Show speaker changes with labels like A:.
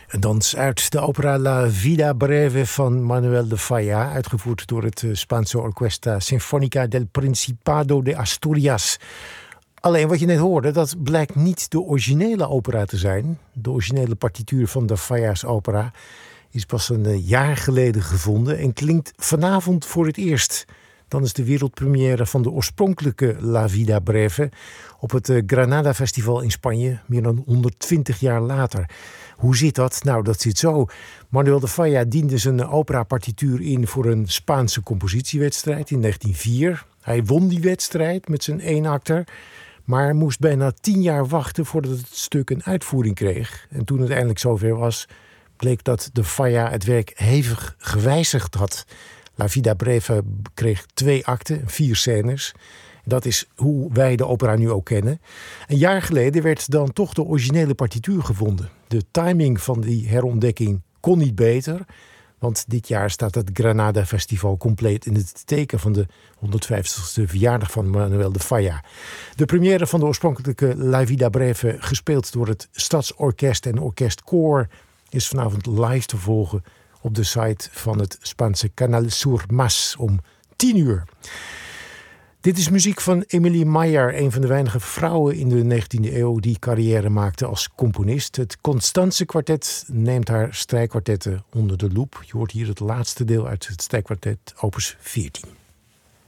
A: Een dans uit de opera La Vida Breve van Manuel de Falla, uitgevoerd door het Spaanse Orquesta Sinfónica del Principado de Asturias. Alleen wat je net hoorde, dat blijkt niet de originele opera te zijn. De originele partituur van de Falla's opera is pas een jaar geleden gevonden en klinkt vanavond voor het eerst. Dan is de wereldpremière van de oorspronkelijke La Vida Breve op het Granada Festival in Spanje, meer dan 120 jaar later. Hoe zit dat? Nou, dat zit zo. Manuel de Falla diende zijn operapartituur in voor een Spaanse compositiewedstrijd in 1904. Hij won die wedstrijd met zijn eenakter, maar moest bijna 10 jaar wachten voordat het stuk een uitvoering kreeg. En toen het eindelijk zover was, bleek dat de Falla het werk hevig gewijzigd had. La Vida Breve kreeg 2 acten, 4 scènes. Dat is hoe wij de opera nu ook kennen. Een jaar geleden werd dan toch de originele partituur gevonden. De timing van die herontdekking kon niet beter, want dit jaar staat het Granada Festival compleet in het teken van de 150ste verjaardag van Manuel de Falla. De première van de oorspronkelijke La Vida Breve, gespeeld door het Stadsorkest en Orkestkoor, is vanavond live te volgen op de site van het Spaanse Canal Sur Mas om 10:00. Dit is muziek van Emilie Mayer, een van de weinige vrouwen in de 19e eeuw die carrière maakte als componist. Het Constance Kwartet neemt haar strijkkwartetten onder de loep. Je hoort hier het laatste deel uit het strijkkwartet opus 14.